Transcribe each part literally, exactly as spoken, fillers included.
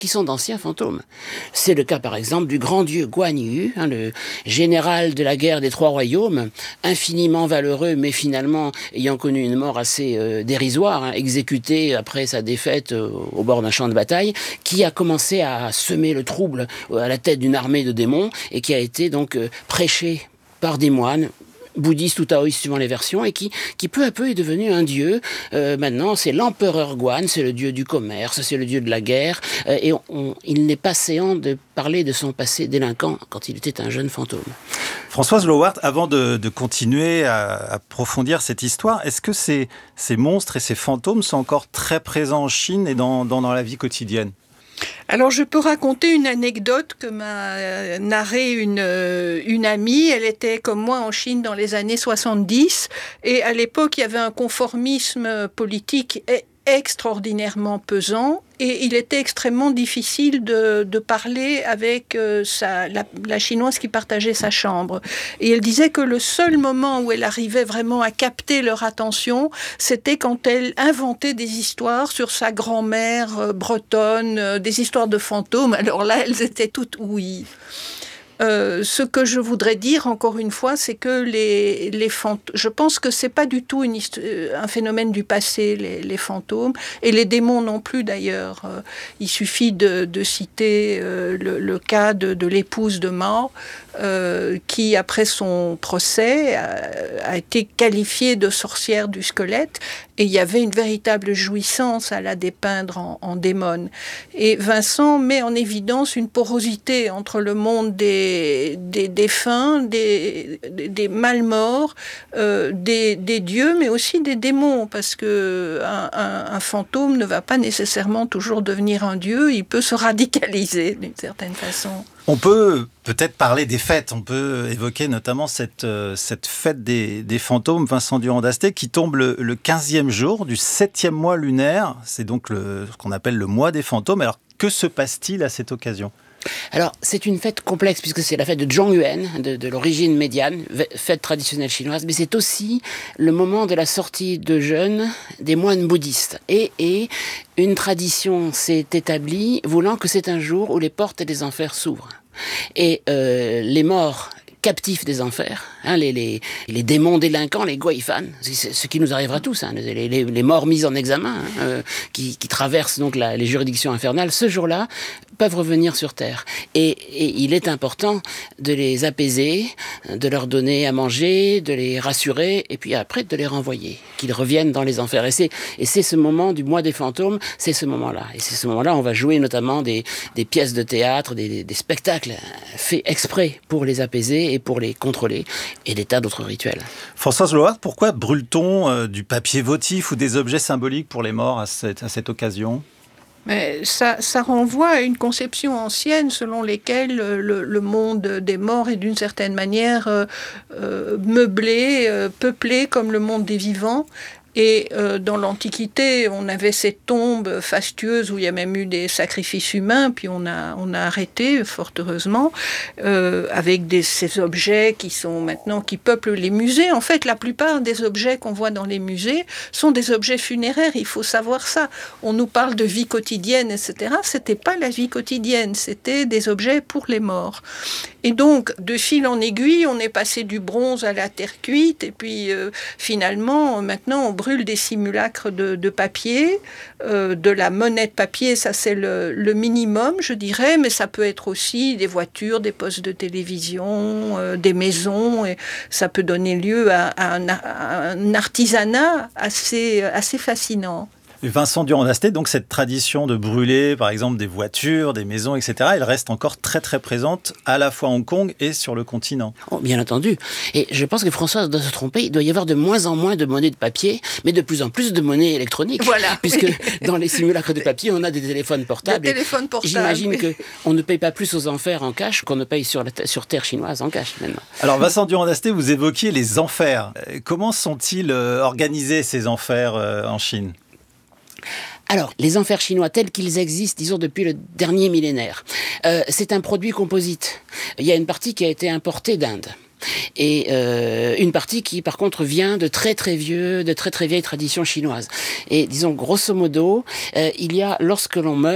qui sont d'anciens fantômes. C'est le cas par exemple du grand dieu Guan Yu, hein, le général de la guerre des Trois Royaumes, infiniment valeureux mais finalement ayant connu une mort assez euh, dérisoire, hein, exécuté après sa défaite euh, au bord d'un champ de bataille, qui a commencé à semer le trouble euh, à la tête d'une armée de démons et qui a été donc euh, prêché par des moines bouddhiste ou taoïste suivant les versions, et qui, qui peu à peu est devenu un dieu. Euh, maintenant, c'est l'empereur Guan, c'est le dieu du commerce, c'est le dieu de la guerre, euh, et on, on, il n'est pas séant de parler de son passé délinquant quand il était un jeune fantôme. Françoise Lowart, avant de, de continuer à approfondir cette histoire, est-ce que ces, ces monstres et ces fantômes sont encore très présents en Chine et dans, dans, dans la vie quotidienne ? Alors, je peux raconter une anecdote que m'a narrée une, une amie. Elle était comme moi en Chine dans les années soixante-dix. Et à l'époque, il y avait un conformisme politique extraordinairement pesant. Et il était extrêmement difficile de, de parler avec euh, sa, la, la chinoise qui partageait sa chambre. Et elle disait que le seul moment où elle arrivait vraiment à capter leur attention, c'était quand elle inventait des histoires sur sa grand-mère euh, bretonne, euh, des histoires de fantômes. Alors là, elles étaient toutes ouïes. Euh, ce que je voudrais dire, encore une fois, c'est que les, les fantômes... Je pense que c'est pas du tout une hist- un phénomène du passé, les, les fantômes, et les démons non plus, d'ailleurs. Euh, il suffit de, de citer euh, le, le cas de, de l'épouse de Mao, euh, qui, après son procès, a, a été qualifiée de sorcière du squelette, et il y avait une véritable jouissance à la dépeindre en, en démone. Et Vincent met en évidence une porosité entre le monde des, des défunts, des, des, des malmorts, euh, des, des dieux, mais aussi des démons, parce que un, un, un fantôme ne va pas nécessairement toujours devenir un dieu, il peut se radicaliser d'une certaine façon. On peut peut-être parler des fêtes, on peut évoquer notamment cette, euh, cette fête des, des fantômes, Vincent Durand-Dasté, qui tombe le, le quinzième jour du septième mois lunaire, c'est donc le, ce qu'on appelle le mois des fantômes. Alors que se passe-t-il à cette occasion ? Alors, c'est une fête complexe puisque c'est la fête de Zhongyuan, de, de l'origine médiane, fête traditionnelle chinoise, mais c'est aussi le moment de la sortie de jeûne des moines bouddhistes. Et, et une tradition s'est établie voulant que c'est un jour où les portes des enfers s'ouvrent. Et euh, les morts captifs des enfers, hein, les, les, les démons délinquants, les guaifan, c'est ce qui nous arrivera tous, hein, les, les, les morts mis en examen, hein, euh, qui, qui traversent donc la, les juridictions infernales, ce jour-là, peuvent revenir sur Terre. Et, et il est important de les apaiser, de leur donner à manger, de les rassurer, et puis après de les renvoyer, qu'ils reviennent dans les enfers. Et c'est, et c'est ce moment du mois des fantômes, c'est ce moment-là. Et c'est ce moment-là, on va jouer notamment des, des pièces de théâtre, des, des, des spectacles faits exprès pour les apaiser et pour les contrôler, et des tas d'autres rituels. Françoise Lowart, pourquoi brûle-t-on euh, du papier votif ou des objets symboliques pour les morts à cette, à cette occasion ? Mais ça, ça renvoie à une conception ancienne selon laquelle le, le monde des morts est d'une certaine manière euh, euh, meublé, euh, peuplé comme le monde des vivants. Et euh, dans l'Antiquité, on avait ces tombes fastueuses où il y a même eu des sacrifices humains, puis on a, on a arrêté, fort heureusement, euh, avec des, ces objets qui sont maintenant, qui peuplent les musées. En fait, la plupart des objets qu'on voit dans les musées sont des objets funéraires, il faut savoir ça. On nous parle de vie quotidienne, et cetera. C'était pas la vie quotidienne, c'était des objets pour les morts. Et donc, de fil en aiguille, on est passé du bronze à la terre cuite, et puis euh, finalement, maintenant, on brûle des simulacres de, de papier, euh, de la monnaie de papier, ça c'est le, le minimum, je dirais, mais ça peut être aussi des voitures, des postes de télévision, euh, des maisons, et ça peut donner lieu à, à, un, à un artisanat assez, assez fascinant. Vincent Durand-Dasté, donc cette tradition de brûler, par exemple, des voitures, des maisons, et cetera, elle reste encore très très présente à la fois à Hong Kong et sur le continent. Oh, bien entendu. Et je pense que François doit se tromper. Il doit y avoir de moins en moins de monnaie de papier, mais de plus en plus de monnaie électronique. Voilà. Puisque dans les simulacres de papier, on a des téléphones portables. Des téléphones portables. J'imagine oui. qu'on ne paye pas plus aux enfers en cash qu'on ne paye sur, la t- sur terre chinoise en cash maintenant. Alors Vincent Durand-Dasté, vous évoquiez les enfers. Comment sont-ils euh, organisés ces enfers euh, en Chine ? Alors, les enfers chinois tels qu'ils existent, disons, depuis le dernier millénaire, euh, c'est un produit composite. Il y a une partie qui a été importée d'Inde. Et euh, une partie qui, par contre, vient de très très vieux, de très très vieilles traditions chinoises. Et disons, grosso modo, euh, il y a, lorsque l'on meurt,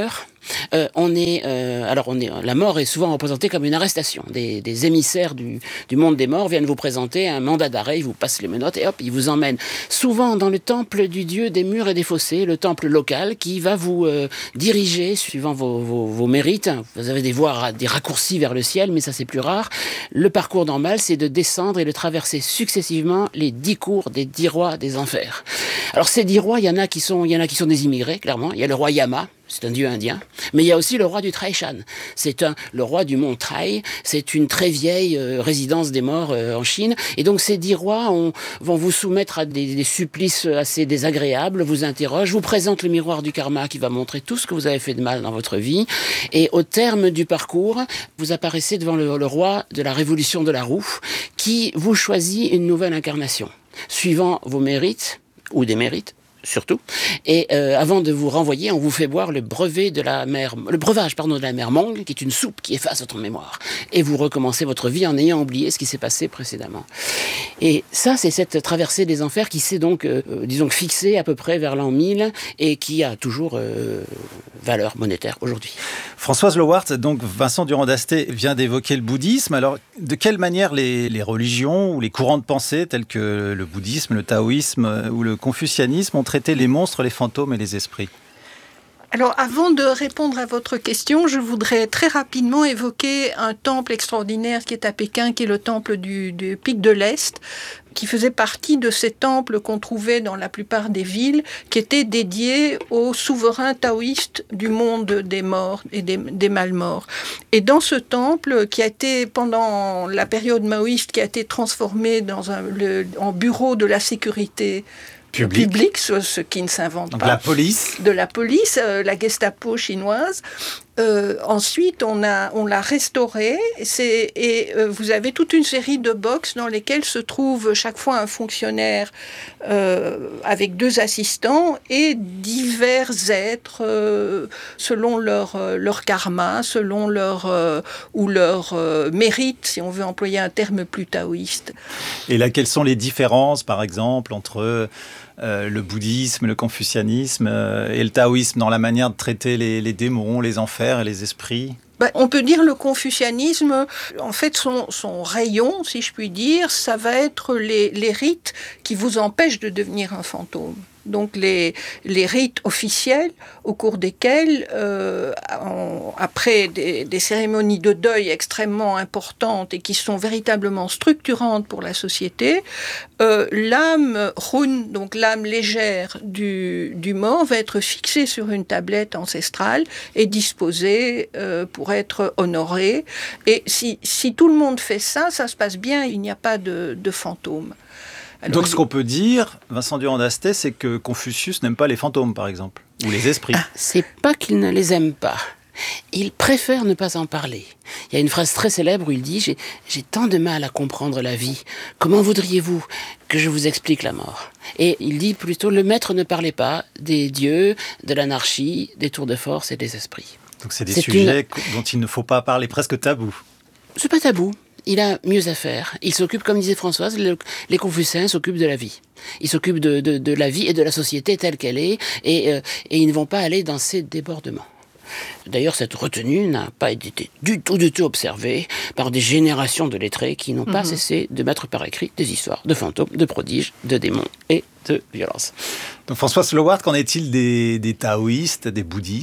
euh, on est, euh, alors on est, la mort est souvent représentée comme une arrestation. Des, des émissaires du, du monde des morts viennent vous présenter un mandat d'arrêt, ils vous passent les menottes et hop, ils vous emmènent souvent dans le temple du dieu des murs et des fossés, le temple local qui va vous euh, diriger suivant vos, vos, vos mérites. Vous avez des voies, des raccourcis vers le ciel, mais ça c'est plus rare. Le parcours normal, c'est de descendre et de traverser successivement les dix cours des dix rois des enfers. Alors ces dix rois, il y en a qui sont, il y en a qui sont des immigrés, clairement. Il y a le roi Yama, c'est un dieu indien, mais il y a aussi le roi du Traishan. C'est un, le roi du mont Trai. C'est une très vieille euh, résidence des morts euh, en Chine. Et donc ces dix rois on, vont vous soumettre à des, des supplices assez désagréables, vous interrogent, vous présentent le miroir du karma qui va montrer tout ce que vous avez fait de mal dans votre vie. Et au terme du parcours, vous apparaissez devant le, le roi de la révolution de la roue qui vous choisit une nouvelle incarnation, suivant vos mérites ou des mérites. Surtout. Et euh, avant de vous renvoyer, on vous fait boire le brevet de la mer, le breuvage pardon de la mer Mong, qui est une soupe qui efface votre mémoire. Et vous recommencez votre vie en ayant oublié ce qui s'est passé précédemment. Et ça, c'est cette traversée des enfers qui s'est donc, euh, disons, fixée à peu près vers l'an mille et qui a toujours euh, valeur monétaire aujourd'hui. Françoise Lowart, donc Vincent Durand d'Astey vient d'évoquer le bouddhisme. Alors, de quelle manière les, les religions ou les courants de pensée tels que le bouddhisme, le taoïsme ou le confucianisme ont traiter les monstres, les fantômes et les esprits? Alors, avant de répondre à votre question, je voudrais très rapidement évoquer un temple extraordinaire qui est à Pékin, qui est le temple du, du Pic de l'Est, qui faisait partie de ces temples qu'on trouvait dans la plupart des villes, qui étaient dédiés aux souverains taoïstes du monde des morts et des, des malmorts. Et dans ce temple, qui a été, pendant la période maoïste, qui a été transformé dans un, le, en bureau de la sécurité Public. Public, ce, ce qui ne s'invente Donc pas. La police. De la police, euh, la Gestapo chinoise. Euh, ensuite, on, a, on l'a restauré c'est, et euh, vous avez toute une série de box dans lesquelles se trouve chaque fois un fonctionnaire euh, avec deux assistants et divers êtres euh, selon leur, euh, leur karma, selon leur, euh, ou leur euh, mérite, si on veut employer un terme plus taoïste. Et là, quelles sont les différences, par exemple, entre Euh, le bouddhisme, le confucianisme euh, et le taoïsme dans la manière de traiter les, les démons, les enfers et les esprits? Ben, on peut dire le confucianisme, en fait, son, son rayon, si je puis dire, ça va être les, les rites qui vous empêchent de devenir un fantôme. Donc les, les rites officiels au cours desquels, euh, on, après des, des cérémonies de deuil extrêmement importantes et qui sont véritablement structurantes pour la société, euh, l'âme Hun, donc l'âme légère du, du mort, va être fixée sur une tablette ancestrale et disposée euh, pour être honorée. Et si, si tout le monde fait ça, ça se passe bien, il n'y a pas de, de fantômes. Alors, donc ce qu'on peut dire, Vincent Durand d'Astey, c'est que Confucius n'aime pas les fantômes, par exemple, ou les esprits. Ah, c'est pas qu'il ne les aime pas. Il préfère ne pas en parler. Il y a une phrase très célèbre où il dit j'ai, « J'ai tant de mal à comprendre la vie. Comment voudriez-vous que je vous explique la mort ?» Et il dit plutôt « Le maître ne parlait pas des dieux, de l'anarchie, des tours de force et des esprits. » Donc c'est des c'est sujets une... dont il ne faut pas parler, presque tabou. C'est pas tabou. Il a mieux à faire. Il s'occupe, comme disait Françoise, le, les Confucéens s'occupent de la vie. Ils s'occupent de, de, de la vie et de la société telle qu'elle est, et, euh, et ils ne vont pas aller dans ces débordements. D'ailleurs, cette retenue n'a pas été du tout, du tout observée par des générations de lettrés qui n'ont mmh. pas cessé de mettre par écrit des histoires de fantômes, de prodiges, de démons et de violences. Donc Françoise Lowart, qu'en est-il des, des taoïstes, des bouddhistes ?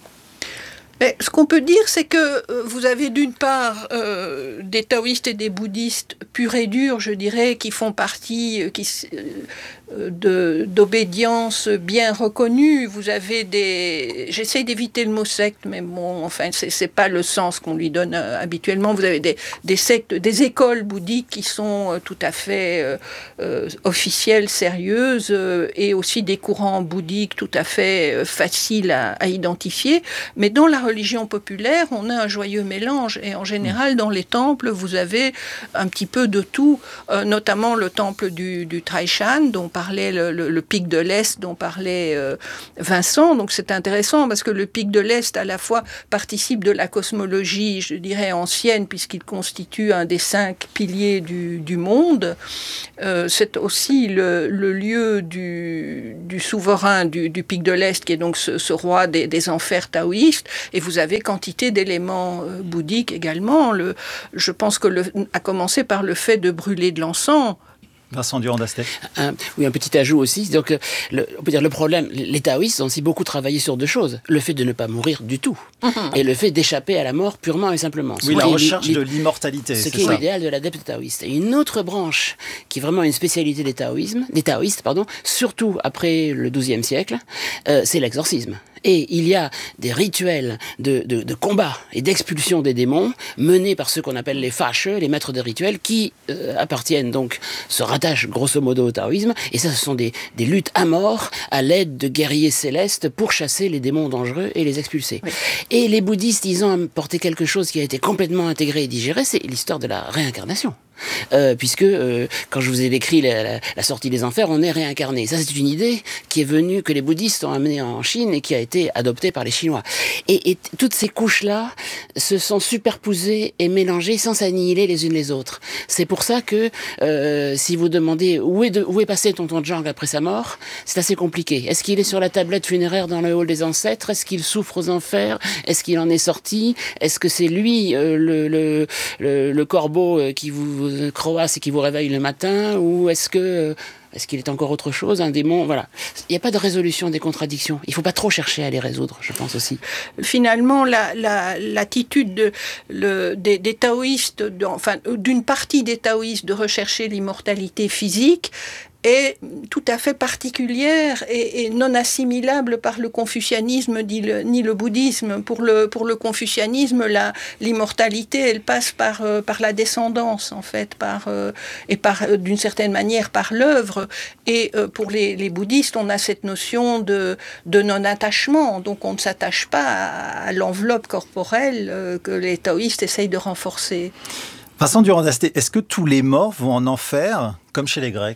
Mais ce qu'on peut dire, c'est que euh, vous avez d'une part euh, des taoïstes et des bouddhistes purs et durs, je dirais, qui font partie euh, qui, euh, de, d'obédience bien reconnue. Vous avez des... J'essaie d'éviter le mot secte, mais bon, enfin, c'est, c'est pas le sens qu'on lui donne euh, habituellement. Vous avez des, des sectes, des écoles bouddhiques qui sont euh, tout à fait euh, euh, officielles, sérieuses, euh, et aussi des courants bouddhiques tout à fait euh, faciles à, à identifier. Mais dans la religion populaire, on a un joyeux mélange et en général dans les temples vous avez un petit peu de tout, euh, notamment le temple du, du Traishan dont parlait le, le, le pic de l'Est dont parlait euh, Vincent. Donc c'est intéressant parce que le pic de l'Est à la fois participe de la cosmologie, je dirais ancienne, puisqu'il constitue un des cinq piliers du, du monde. Euh, c'est aussi le, le lieu du, du souverain du, du pic de l'Est, qui est donc ce, ce roi des, des enfers taoïstes. Et vous avez quantité d'éléments euh, bouddhiques également. Le, je pense que le, à commencer par le fait de brûler de l'encens. Vincent Durand-Dastet. Un, oui, un petit ajout aussi. Donc, le, on peut dire le problème, les taoïstes ont aussi beaucoup travaillé sur deux choses. Le fait de ne pas mourir du tout mm-hmm. et le fait d'échapper à la mort purement et simplement. Oui, la recherche de l'immortalité. Ce qui est l'idéal de l'adepte taoïste. Et une autre branche qui est vraiment une spécialité des, taoïsmes, des taoïstes, pardon, surtout après le douzième siècle, euh, c'est l'exorcisme. Et il y a des rituels de, de, de combat et d'expulsion des démons menés par ceux qu'on appelle les fâcheux, les maîtres de rituels, qui euh, appartiennent donc, se rattachent grosso modo au taoïsme. Et ça, ce sont des, des luttes à mort à l'aide de guerriers célestes pour chasser les démons dangereux et les expulser. Oui. Et les bouddhistes, ils ont apporté quelque chose qui a été complètement intégré et digéré, c'est l'histoire de la réincarnation. Euh, puisque euh, quand je vous ai décrit la, la, la sortie des enfers, on est réincarné. Ça, c'est une idée qui est venue, que les bouddhistes ont amenée en Chine et qui a été adoptée par les Chinois. Et, et toutes ces couches-là se sont superposées et mélangées sans s'annihiler les unes les autres. C'est pour ça que euh, si vous demandez où est, de, où est passé tonton Zhang après sa mort, c'est assez compliqué. Est-ce qu'il est sur la tablette funéraire dans le hall des ancêtres? Est-ce qu'il souffre aux enfers? Est-ce qu'il en est sorti? Est-ce que c'est lui euh, le, le, le, le corbeau euh, qui vous croasse et qui vous réveille le matin, ou est-ce que est-ce qu'il est encore autre chose, un démon? Voilà. Il n'y a pas de résolution des contradictions. Il ne faut pas trop chercher à les résoudre, je pense aussi. Finalement, la, la, l'attitude de, le, des, des taoïstes, de, enfin, d'une partie des taoïstes de rechercher l'immortalité physique, est tout à fait particulière et, et non assimilable par le confucianisme ni le, ni le bouddhisme. Pour le, pour le confucianisme, la, l'immortalité, elle passe par, euh, par la descendance, en fait, par, euh, et par, euh, d'une certaine manière par l'œuvre. Et euh, pour les, les bouddhistes, on a cette notion de, de non-attachement. Donc on ne s'attache pas à, à l'enveloppe corporelle euh, que les taoïstes essayent de renforcer. Vincent Durand-Dastet, est-ce que tous les morts vont en enfer, comme chez les Grecs ?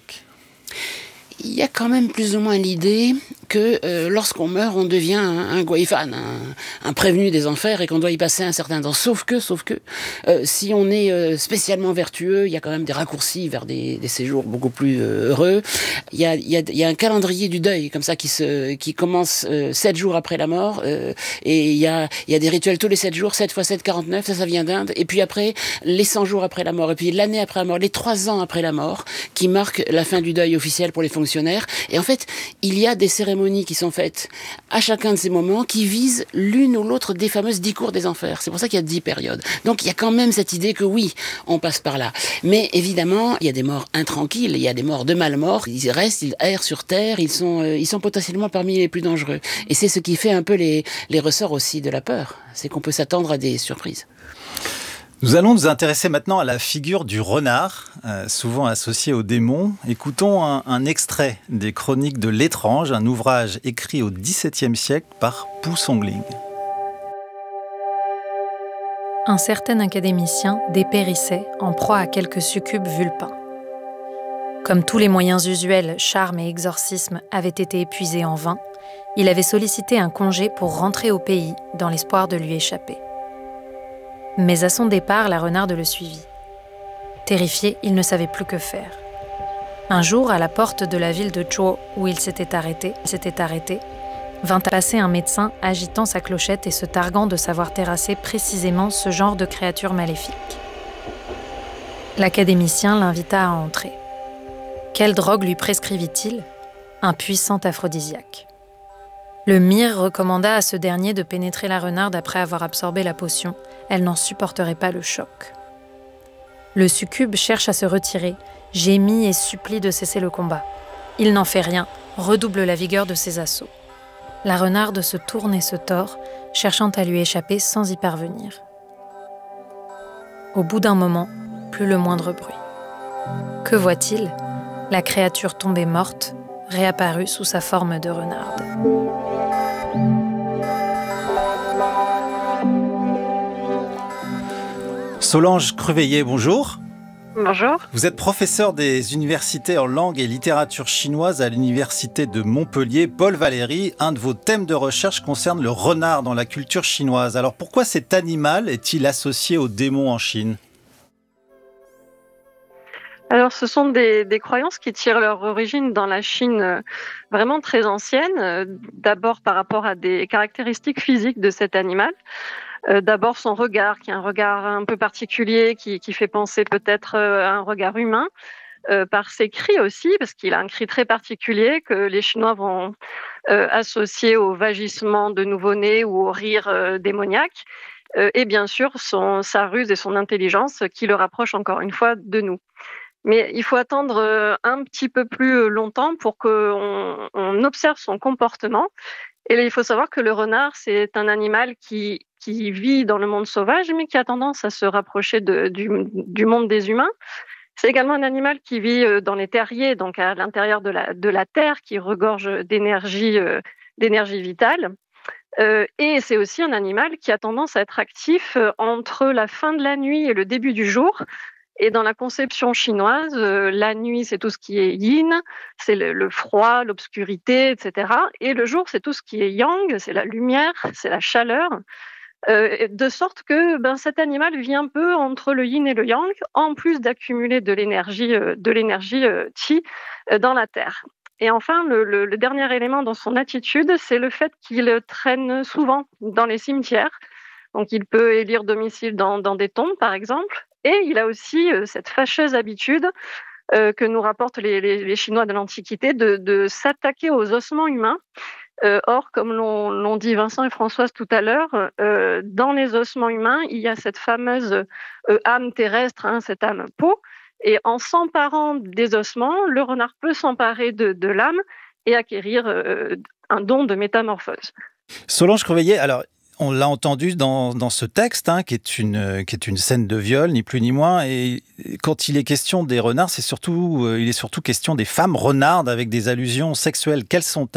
Il y a quand même plus ou moins l'idée que euh, lorsqu'on meurt, on devient un, un Guaifan, un, un prévenu des enfers, et qu'on doit y passer un certain temps. Sauf que, sauf que, euh, si on est euh, spécialement vertueux, il y a quand même des raccourcis vers des, des séjours beaucoup plus euh, heureux. Il y a, il y, a, il y a un calendrier du deuil, comme ça, qui se, qui commence euh, sept jours après la mort, euh, et il y a, il y a des rituels tous les sept jours, sept fois sept, quarante-neuf, ça, ça vient d'Inde. Et puis après, les cent jours après la mort, et puis l'année après la mort, les trois ans après la mort, qui marquent la fin du deuil officiel pour les fonctionnaires. Et en fait, il y a des cérémonies qui sont faites à chacun de ces moments qui visent l'une ou l'autre des fameuses dix cours des enfers. C'est pour ça qu'il y a dix périodes. Donc il y a quand même cette idée que oui, on passe par là. Mais évidemment, il y a des morts intranquilles, il y a des morts de malmort. Ils restent, ils errent sur terre, ils sont, euh, ils sont potentiellement parmi les plus dangereux. Et c'est ce qui fait un peu les, les ressorts aussi de la peur. C'est qu'on peut s'attendre à des surprises. Nous allons nous intéresser maintenant à la figure du renard, euh, souvent associé au démon. Écoutons un, un extrait des Chroniques de l'étrange, un ouvrage écrit au dix-septième siècle par Pu Songling. Un certain académicien dépérissait en proie à quelques succubes vulpins. Comme tous les moyens usuels, charme et exorcisme avaient été épuisés en vain, il avait sollicité un congé pour rentrer au pays dans l'espoir de lui échapper. Mais à son départ, la renarde le suivit. Terrifié, il ne savait plus que faire. Un jour, à la porte de la ville de Zhuo, où il s'était arrêté, s'était arrêté, vint à passer un médecin agitant sa clochette et se targuant de savoir terrasser précisément ce genre de créature maléfique. L'académicien l'invita à entrer. Quelle drogue lui prescrivit-il ? Un puissant aphrodisiaque. Le myrrhe recommanda à ce dernier de pénétrer la renarde après avoir absorbé la potion. Elle n'en supporterait pas le choc. Le succube cherche à se retirer, gémit et supplie de cesser le combat. Il n'en fait rien, redouble la vigueur de ses assauts. La renarde se tourne et se tord, cherchant à lui échapper sans y parvenir. Au bout d'un moment, plus le moindre bruit. Que voit-il ? La créature tombée morte, réapparue sous sa forme de renarde. Solange Cruveillet, bonjour. Bonjour. Vous êtes professeur des universités en langue et littérature chinoise à l'université de Montpellier. Paul Valéry, un de vos thèmes de recherche concerne le renard dans la culture chinoise. Alors pourquoi cet animal est-il associé aux démons en Chine ? Alors, ce sont des, des croyances qui tirent leur origine dans la Chine euh, vraiment très ancienne. Euh, D'abord par rapport à des caractéristiques physiques de cet animal. Euh, D'abord son regard, qui est un regard un peu particulier, qui, qui fait penser peut-être euh, à un regard humain. Euh, par ses cris aussi, parce qu'il a un cri très particulier que les Chinois vont euh, associer au vagissement de nouveau-né ou au rire euh, démoniaque. Euh, et bien sûr, son, sa ruse et son intelligence qui le rapprochent encore une fois de nous. Mais il faut attendre un petit peu plus longtemps pour qu'on on observe son comportement. Et là, il faut savoir que le renard, c'est un animal qui, qui vit dans le monde sauvage, mais qui a tendance à se rapprocher de, du, du monde des humains. C'est également un animal qui vit dans les terriers, donc à l'intérieur de la, de la terre, qui regorge d'énergie, euh, d'énergie vitale. Euh, et c'est aussi un animal qui a tendance à être actif entre la fin de la nuit et le début du jour. Et dans la conception chinoise, euh, la nuit, c'est tout ce qui est yin, c'est le, le froid, l'obscurité, et cetera. Et le jour, c'est tout ce qui est yang, c'est la lumière, c'est la chaleur. Euh, de sorte que ben, cet animal vit un peu entre le yin et le yang, en plus d'accumuler de l'énergie, euh, de l'énergie euh, chi euh, dans la terre. Et enfin, le, le, le dernier élément dans son attitude, c'est le fait qu'il traîne souvent dans les cimetières. Donc, il peut élire domicile dans, dans des tombes, par exemple. Et il a aussi euh, cette fâcheuse habitude euh, que nous rapportent les, les, les Chinois de l'Antiquité de, de s'attaquer aux ossements humains. Euh, or, comme l'ont, l'ont dit Vincent et Françoise tout à l'heure, euh, dans les ossements humains, il y a cette fameuse euh, âme terrestre, hein, cette âme peau. Et en s'emparant des ossements, le renard peut s'emparer de, de l'âme et acquérir euh, un don de métamorphose. Solange Creveillet, alors on l'a entendu dans, dans ce texte, hein, qui est une qui est une scène de viol, ni plus ni moins. Et quand il est question des renards, c'est surtout euh, il est surtout question des femmes renardes avec des allusions sexuelles. Quelles sont-elles ?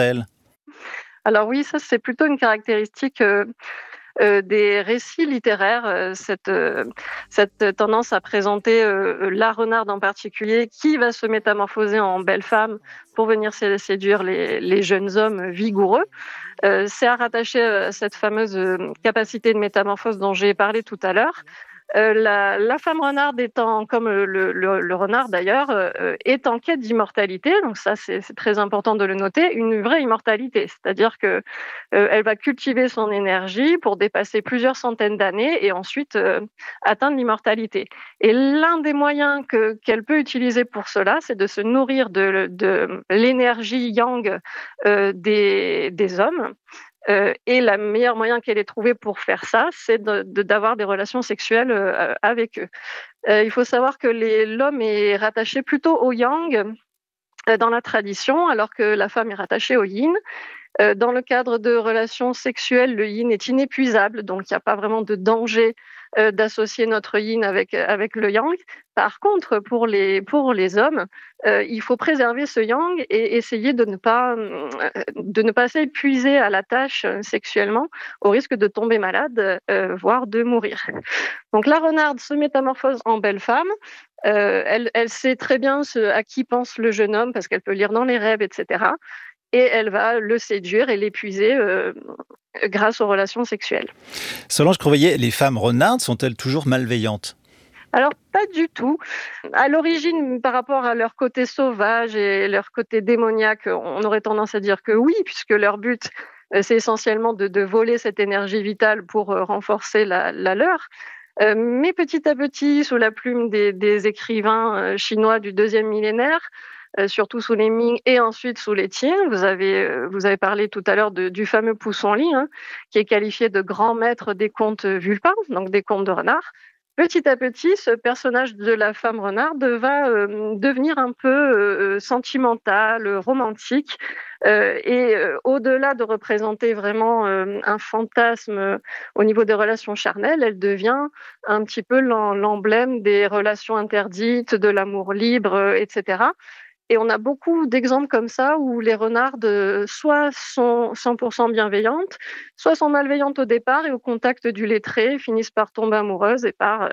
Alors oui, ça c'est plutôt une caractéristique euh, euh, des récits littéraires, euh, cette euh, cette tendance à présenter euh, la renarde en particulier, qui va se métamorphoser en belle femme pour venir séduire les, les jeunes hommes vigoureux. Euh, c'est à rattacher à cette fameuse capacité de métamorphose dont j'ai parlé tout à l'heure. Euh, la, la femme renarde étant, comme le, le, le renard d'ailleurs, euh, est en quête d'immortalité. Donc ça, c'est, c'est très important de le noter, une vraie immortalité. C'est-à-dire que euh, elle va cultiver son énergie pour dépasser plusieurs centaines d'années et ensuite euh, atteindre l'immortalité. Et l'un des moyens que, qu'elle peut utiliser pour cela, c'est de se nourrir de, de l'énergie yang euh, des, des hommes. Euh, et le meilleur moyen qu'elle ait trouvé pour faire ça, c'est de, de, d'avoir des relations sexuelles euh, avec eux. Euh, il faut savoir que les, l'homme est rattaché plutôt au yang euh, dans la tradition, alors que la femme est rattachée au yin. Euh, dans le cadre de relations sexuelles, le yin est inépuisable, donc il n'y a pas vraiment de danger euh, d'associer notre yin avec, avec le yang. Par contre, pour les, pour les hommes, euh, il faut préserver ce yang et essayer de ne pas, euh, de ne pas s'épuiser à la tâche euh, sexuellement, au risque de tomber malade, euh, voire de mourir. Donc la renarde se métamorphose en belle femme. Euh, elle, elle sait très bien ce à qui pense le jeune homme, parce qu'elle peut lire dans les rêves, et cetera. Et elle va le séduire et l'épuiser euh, grâce aux relations sexuelles. Solange Creveillet, les femmes renardes sont-elles toujours malveillantes ? Alors, pas du tout. À l'origine, par rapport à leur côté sauvage et leur côté démoniaque, on aurait tendance à dire que oui, puisque leur but, c'est essentiellement de, de voler cette énergie vitale pour renforcer la, la leur. Euh, mais petit à petit, sous la plume des, des écrivains chinois du deuxième millénaire, Euh, surtout sous les Ming et ensuite sous les Qing. Vous avez, euh, vous avez parlé tout à l'heure de, du fameux Poussonli, hein, qui est qualifié de grand maître des contes vulpins, donc des contes de renards. Petit à petit, ce personnage de la femme renarde va euh, devenir un peu euh, sentimental, romantique, euh, et euh, au-delà de représenter vraiment euh, un fantasme euh, au niveau des relations charnelles, elle devient un petit peu l'emblème des relations interdites, de l'amour libre, euh, et cetera. Et on a beaucoup d'exemples comme ça où les renardes soit sont cent pour cent bienveillantes, soit sont malveillantes au départ et au contact du lettré finissent par tomber amoureuses et par euh,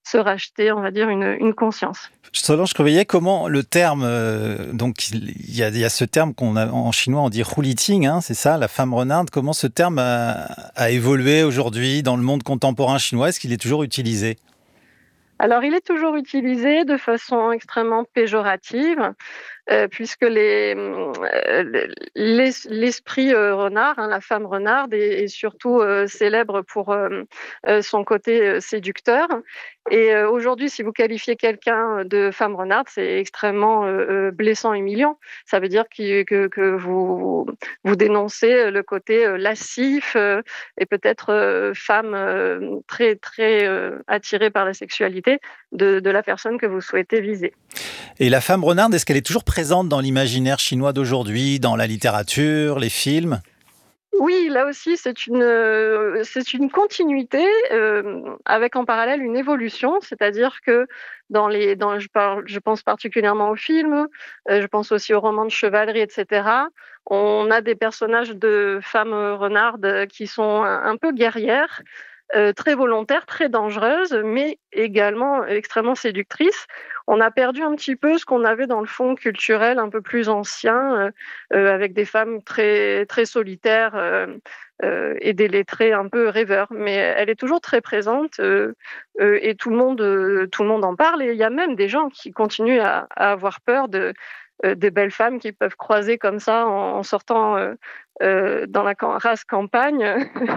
se racheter, on va dire, une, une conscience. Solange Creveillet, comment le terme, euh, donc il y, y a ce terme qu'on a en chinois, on dit huliting, hein, c'est ça, la femme renarde. Comment ce terme a, a évolué aujourd'hui dans le monde contemporain chinois? Est-ce qu'il est toujours utilisé? Alors, il est toujours utilisé de façon extrêmement péjorative. Euh, puisque les, euh, les, l'esprit euh, renard, hein, la femme renarde, est, est surtout euh, célèbre pour euh, euh, son côté euh, séducteur. Et euh, aujourd'hui, si vous qualifiez quelqu'un de femme renarde, c'est extrêmement euh, blessant et humiliant. Ça veut dire que, que, que vous, vous dénoncez le côté euh, lascif euh, et peut-être euh, femme euh, très, très euh, attirée par la sexualité de, de la personne que vous souhaitez viser. Et la femme renarde, est-ce qu'elle est toujours présente dans l'imaginaire chinois d'aujourd'hui, dans la littérature, les films? Oui, là aussi, c'est une, euh, c'est une continuité euh, avec en parallèle une évolution, c'est-à-dire que dans les, dans, je, parle, je pense particulièrement aux films, euh, je pense aussi aux romans de chevalerie, et cetera. On a des personnages de femmes renardes qui sont un, un peu guerrières, euh, très volontaires, très dangereuses, mais également extrêmement séductrices. On a perdu un petit peu ce qu'on avait dans le fond culturel un peu plus ancien, euh, avec des femmes très, très solitaires euh, euh, et des lettrés un peu rêveurs. Mais elle est toujours très présente euh, euh, et tout le, monde, euh, tout le monde en parle. Et il y a même des gens qui continuent à, à avoir peur de, euh, des belles femmes qui peuvent croiser comme ça en, en sortant euh, euh, dans la race campagne,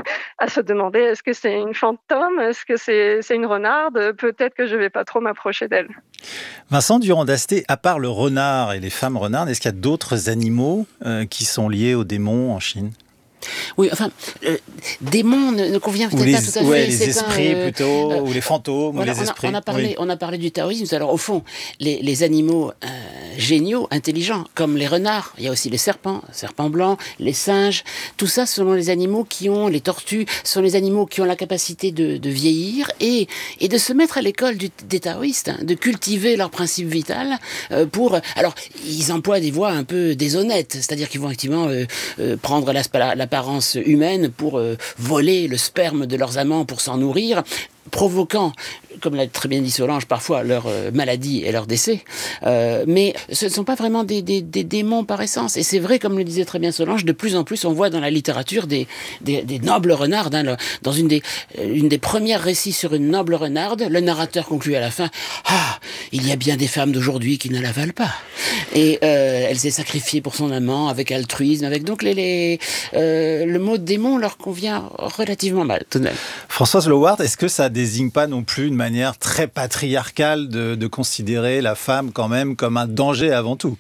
à se demander est-ce que c'est une fantôme, est-ce que c'est, c'est une renarde, peut-être que je ne vais pas trop m'approcher d'elle. Vincent Durand d'Astey, à part le renard et les femmes renardes, est-ce qu'il y a d'autres animaux euh, qui sont liés aux démons en Chine? Oui, enfin, euh, démon ne, ne convient peut-être les, pas tout à ouais, fait. les c'est esprits un, euh, plutôt, euh, ou les fantômes, voilà, ou les on a, esprits. On a parlé, oui. on a parlé du taoïsme. Alors au fond, les, les animaux euh, géniaux, intelligents, comme les renards, il y a aussi les serpents, serpents blancs, les singes. Tout ça, ce sont les animaux qui ont, les tortues, sont les animaux qui ont la capacité de, de vieillir et, et de se mettre à l'école du, des taoïstes, hein, de cultiver leur principe vital euh, pour. Alors, ils emploient des voies un peu déshonnêtes, c'est-à-dire qu'ils vont effectivement euh, euh, prendre l'apparence humaine pour euh, voler le sperme de leurs amants pour s'en nourrir, provoquant, comme l'a très bien dit Solange, parfois leur euh, maladie et leur décès. Euh, mais ce ne sont pas vraiment des, des, des démons par essence. Et c'est vrai, comme le disait très bien Solange, de plus en plus on voit dans la littérature des, des, des nobles renardes. Hein, dans une des, une des premières récits sur une noble renarde, le narrateur conclut à la fin « Ah, il y a bien des femmes d'aujourd'hui qui ne la valent pas. » Et euh, elle s'est sacrifiée pour son amant avec altruisme. Avec donc les, les, euh, le mot démon leur convient relativement mal, tout de même. Françoise Lowart, est-ce que ça désigne pas non plus une manière très patriarcale de, de considérer la femme quand même comme un danger avant tout?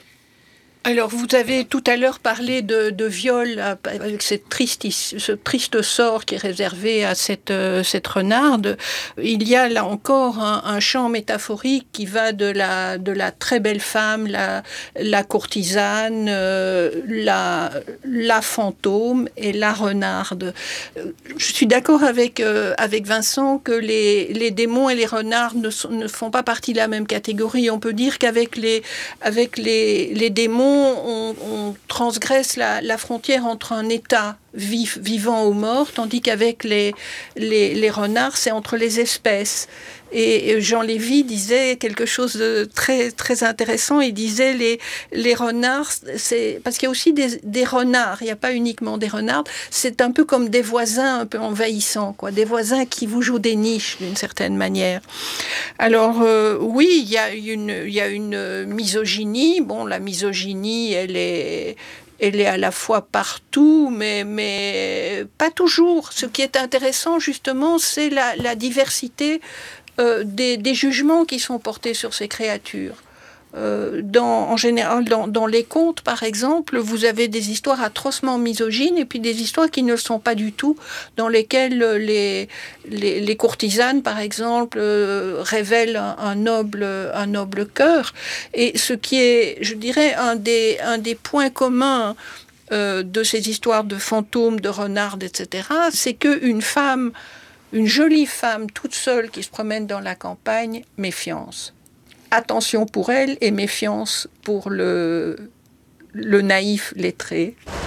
Alors, vous avez tout à l'heure parlé de, de viol avec cette triste, ce triste sort qui est réservé à cette, cette renarde. Il y a là encore un, un champ métaphorique qui va de la, de la très belle femme, la, la courtisane, euh, la, la fantôme et la renarde. Je suis d'accord avec, euh, avec Vincent que les, les démons et les renardes ne, sont, ne font pas partie de la même catégorie. On peut dire qu'avec les, avec les, les démons, On, on transgresse la, la frontière entre un état vif, vivant ou mort, tandis qu'avec les, les, les renards, c'est entre les espèces. Et Jean Lévy disait quelque chose de très, très intéressant. Il disait les, les renards, c'est, parce qu'il y a aussi des, des renards, il n'y a pas uniquement des renards, c'est un peu comme des voisins un peu envahissants, quoi, des voisins qui vous jouent des niches d'une certaine manière. Alors euh, oui, il y a une, il y a une misogynie. Bon, la misogynie, elle est... Elle est à la fois partout, mais, mais pas toujours. Ce qui est intéressant, justement, c'est la, la diversité euh, des, des jugements qui sont portés sur ces créatures. Euh, dans, en général, dans, dans les contes, par exemple, vous avez des histoires atrocement misogynes et puis des histoires qui ne le sont pas du tout, dans lesquelles les, les, les courtisanes, par exemple, euh, révèlent un, un, noble, un noble cœur. Et ce qui est, je dirais, un des, un des points communs euh, de ces histoires de fantômes, de renardes, et cetera, c'est qu'une femme, une jolie femme toute seule qui se promène dans la campagne, méfiance. Attention pour elle et méfiance pour le, le naïf lettré.